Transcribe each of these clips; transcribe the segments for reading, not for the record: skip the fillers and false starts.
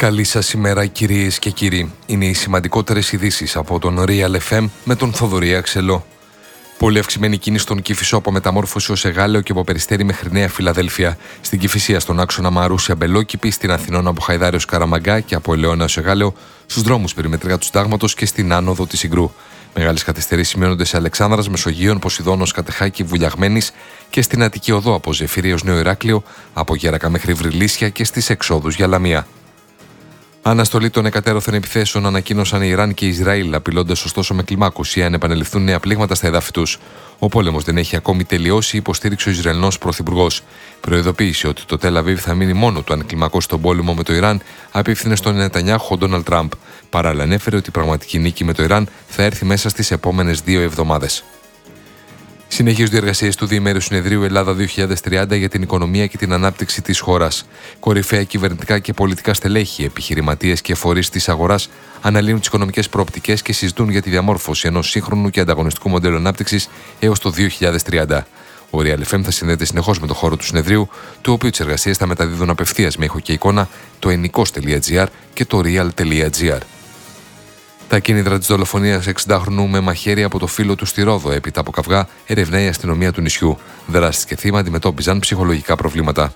Καλή σας ημέρα, κυρίες και κύριοι. Είναι οι σημαντικότερες ειδήσεις από τον Real FM με τον Θοδωρή Αξελό. Πολύ αυξημένη κίνηση στον Κηφισό από μεταμόρφωση ως Εγάλεο και από Περιστέρι μέχρι Νέα Φιλαδέλφια. Στην Κηφισία στον άξονα Μαρούσια Μπελόκηπη, στην Αθηνών από Χαϊδάριο Καραμαγκά και από Ελαιώνα ως Εγάλεο, στους δρόμους περιμετρικά του Συντάγματος και στην άνοδο της Ιγρού. Μεγάλες καθυστερήσεις σημειώνονται σε Αλεξάνδρας, Μεσογείων, Ποσειδώνος, Κατεχάκη, Βουλιαγμένης και στην Αττική Οδό από Ζεφύρι ως Νέο Ηράκλειο, από Γέρακα μέχρι Βρυλίσια και στις εξόδους για Λαμία. Αναστολή των εκατέρωθεν επιθέσεων ανακοίνωσαν Ιράν και Ισραήλ, απειλώντας ωστόσο με κλιμάκωση αν επανεληφθούν νέα πλήγματα στα εδάφη τους. Ο πόλεμος δεν έχει ακόμη τελειώσει, υποστήριξε ο Ισραηλινός πρωθυπουργός. Προειδοποίησε ότι το Τελ Αβίβ θα μείνει μόνο του αν κλιμακώσει τον πόλεμο με το Ιράν, απίφθινε στον Νετανιάχου ο Ντόναλντ Τραμπ. Παράλληλα, ανέφερε ότι η πραγματική νίκη με το Ιράν θα έρθει μέσα στις επόμενες 2 εβδομάδες. Συνεχίζονται οι εργασίες του Διημέρου Συνεδρίου Ελλάδα 2030 για την οικονομία και την ανάπτυξη της χώρας. Κορυφαία κυβερνητικά και πολιτικά στελέχη, επιχειρηματίες και φορείς της αγοράς αναλύουν τις οικονομικές προοπτικές και συζητούν για τη διαμόρφωση ενός σύγχρονου και ανταγωνιστικού μοντέλου ανάπτυξης έως το 2030. Ο Real FM θα συνδέεται συνεχώς με το χώρο του συνεδρίου, του οποίου τις εργασίες θα μεταδίδουν απευθείας με ήχο και εικόνα το ενικός.gr και το real.gr. Τα κίνητρα της δολοφονίας 60χρονου με μαχαίρι από το φίλο του στη Ρόδο έπειτα από καυγά ερευνάει η αστυνομία του νησιού. Δράστες και θύμα αντιμετώπιζαν ψυχολογικά προβλήματα.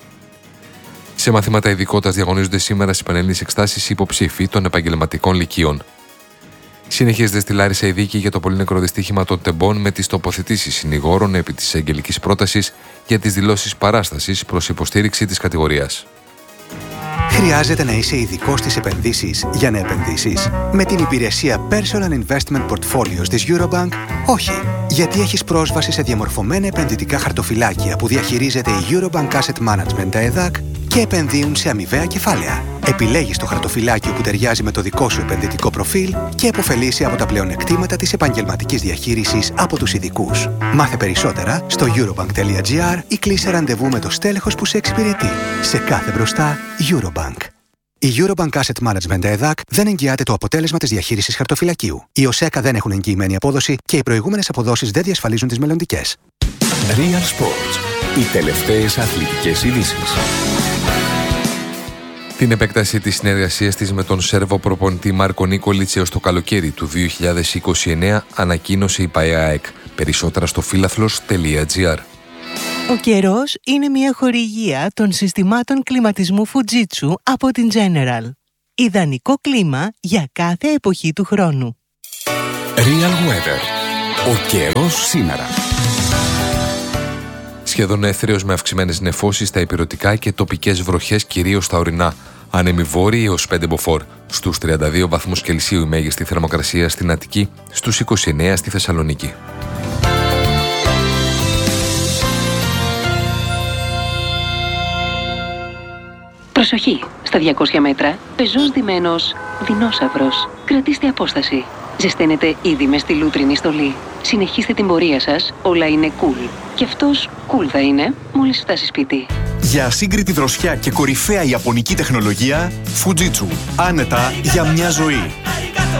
Σε μαθήματα ειδικότητας διαγωνίζονται σήμερα στις πανελλήνιες εξετάσεις υποψήφοι των επαγγελματικών λυκείων. Συνεχίζεται στη Λάρισα η δίκη για το πολύνεκρο δυστύχημα των τεμπών με τις τοποθετήσεις συνηγόρων επί της εγγελικής πρότασης για τις δηλώσεις παράστασης προς υποστήριξη της κατηγορίας. Χρειάζεται να είσαι ειδικός στις επενδύσεις για να επενδύσεις? Με την υπηρεσία Personal Investment Portfolios της Eurobank, όχι. Γιατί έχεις πρόσβαση σε διαμορφωμένα επενδυτικά χαρτοφυλάκια που διαχειρίζεται η Eurobank Asset Management ΕΔΑΚ και επενδύουν σε αμοιβαία κεφάλαια. Επιλέγεις το χαρτοφυλάκιο που ταιριάζει με το δικό σου επενδυτικό προφίλ και επωφελείσαι από τα πλεονεκτήματα της επαγγελματικής διαχείρισης από τους ειδικούς. Μάθε περισσότερα στο eurobank.gr ή κλείσε ραντεβού με το στέλεχος που σε εξυπηρετεί. Σε κάθε μπροστά, Eurobank. Η Eurobank Asset Management ΕΔΑΚ δεν εγγυάται το αποτέλεσμα της διαχείρισης χαρτοφυλακίου. Οι ΟΣΕΚΑ δεν έχουν εγγυημένη απόδοση και οι προηγούμενες αποδόσεις δεν διασφαλίζουν τις μελλοντικές. Real Sports. Οι τελευταίες αθλητικές ειδήσεις. Την επέκταση της συνεργασίας της με τον Σέρβο προπονητή Μάρκο Νίκολιτς έως το καλοκαίρι του 2029 ανακοίνωσε η ΠΑΕΑΕΚ. Περισσότερα στο φίλαθλος.gr. Ο καιρός είναι μια χορηγία των συστημάτων κλιματισμού Fujitsu από την General. Ιδανικό κλίμα για κάθε εποχή του χρόνου. Real Weather. Ο καιρός σήμερα. Σχεδόν έθριος με αυξημένες νεφώσεις στα ηπειρωτικά και τοπικές βροχές κυρίως στα ορεινά. Άνεμοι βόρειοι έως 5 μποφόρ. Στους 32 βαθμούς Κελσίου η μέγιστη θερμοκρασία στην Αττική, στους 29 στη Θεσσαλονίκη. Προσοχή! Στα 200 μέτρα, πεζός ντυμένος δεινόσαυρος. Κρατήστε απόσταση. Ζεσταίνετε ήδη με στη λούτρινη στολή. Συνεχίστε την πορεία σας, όλα είναι cool. Και αυτός cool θα είναι μόλις φτάσει σπίτι. Για ασύγκριτη δροσιά και κορυφαία ιαπωνική τεχνολογία, Fujitsu. Άνετα για μια ζωή.